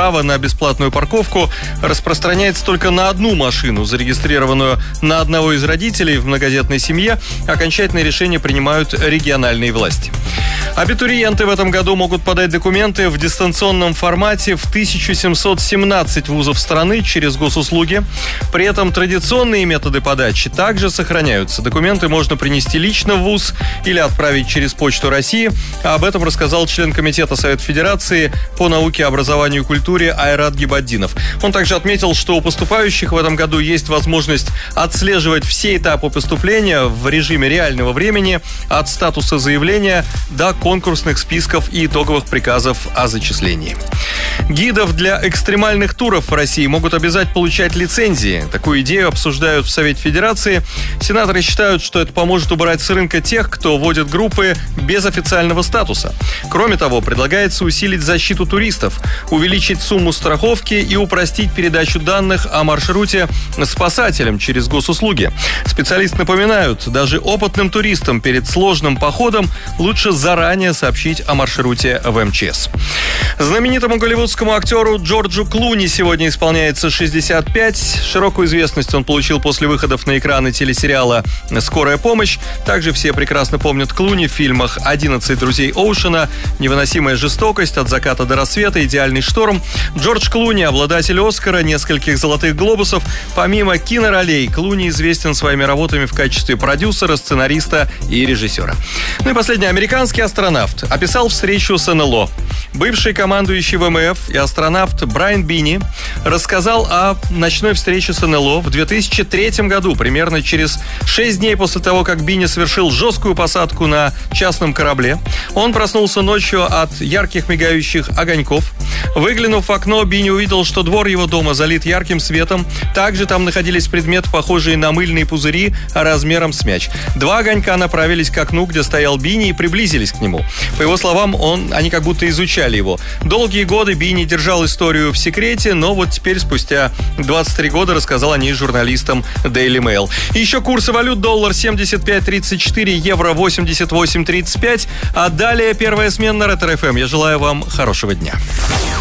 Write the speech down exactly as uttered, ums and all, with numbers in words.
право на бесплатную парковку распространяется только на одну машину, зарегистрированную на одного из родителей в многодетной семье. Окончательное решение принимают региональные власти. Абитуриенты в этом году могут подать документы в дистанционном формате в тысяча семьсот семнадцать вузов страны через госуслуги. При этом традиционные методы подачи также сохраняются. Документы можно принести лично в вуз или отправить через Почту России. Об этом рассказал член Комитета Совета Федерации по науке, образованию и культуре Айрат Гибаддинов. Он также отметил, что у поступающих в этом году есть возможность отслеживать все этапы поступления в режиме реального времени от статуса заявления до конкурсных списков и итоговых приказов о зачислении. Гидов для экстремальных туров в России могут обязать получать лицензии. Такую идею обсуждают в Совете Федерации. Сенаторы считают, что это поможет убрать с рынка тех, кто вводит группы без официального статуса. Кроме того, предлагается усилить защиту туристов, увеличить сумму страховки и упростить передачу данных о маршруте спасателям через госуслуги. Специалисты напоминают, даже опытным туристам перед сложным походом лучше заранее сообщить о маршруте в эм че эс. Знаменитому голливудскому актеру Джорджу Клуни сегодня исполняется шестьдесят пять. Широкую известность он получил после выходов на экраны телесериала «Скорая помощь». Также все прекрасно помнят Клуни в фильмах «одиннадцать друзей Оушена», «Невыносимая жестокость», «От заката до рассвета», «Идеальный шторм». Джордж Клуни – обладатель Оскара, нескольких золотых глобусов. Помимо киноролей, Клуни известен своими работами в качестве продюсера, сценариста и режиссера. Ну и последний. Американский астронавт описал встречу с эн эл о. Бывший командующий вэ эм эф и астронавт Брайан Бини рассказал о ночной встрече с эн эл о в две тысячи третьем году, примерно через шесть дней после того, как Бини совершил жесткую посадку на частном корабле. Он проснулся ночью от ярких мигающих огоньков. Выглянув в окно, Бини увидел, что двор его дома залит ярким светом. Также там находились предметы, похожие на мыльные пузыри размером с мяч. Два огонька направились к окну, где стоял Бини, и приблизились к нему. По его словам, он, они как будто изучали его. Долгие годы Бини держал историю в секрете, но вот теперь, спустя двадцать три года, рассказал о ней журналистам Daily Mail. И еще курсы валют: доллар семьдесят пять тридцать четыре, евро восемьдесят восемь тридцать пять. А далее первая смена на Ретро эф эм. Я желаю вам хорошего дня.